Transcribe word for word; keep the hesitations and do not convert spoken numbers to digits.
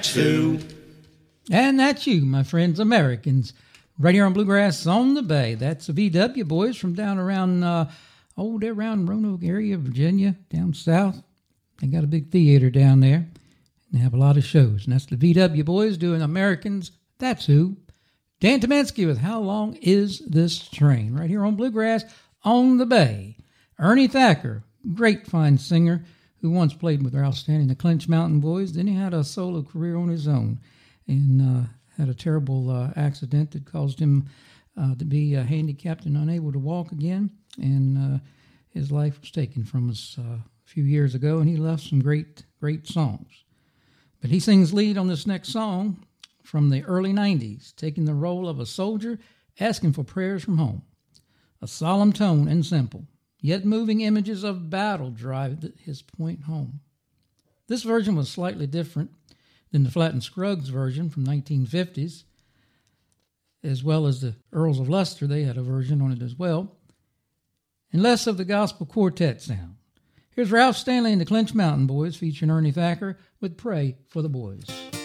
Two. And that's you, my friends, Americans. Right here on Bluegrass on the Bay. That's the V W boys from down around, uh, oh, they're around Roanoke area, Virginia, down south. They got a big theater down there. They have a lot of shows. And that's the V W boys doing Americans. That's who. Dan Tyminski with How Long Is This Train? Right here on Bluegrass on the Bay. Ernie Thacker, great fine singer, who once played with Ralph Stanley and the Clinch Mountain Boys. Then he had a solo career on his own and uh, had a terrible uh, accident that caused him uh, to be uh, handicapped and unable to walk again. And uh, his life was taken from us uh, a few years ago, and he left some great, great songs. But he sings lead on this next song from the early nineties, taking the role of a soldier asking for prayers from home. A solemn tone and simple, yet moving images of battle drive his point home. This version was slightly different than the Flatt and Scruggs version from nineteen fifties, as well as the Earls of Leicester. They had a version on it as well, and less of the gospel quartet sound. Here's Ralph Stanley and the Clinch Mountain Boys featuring Ernie Thacker with Pray for the Boys.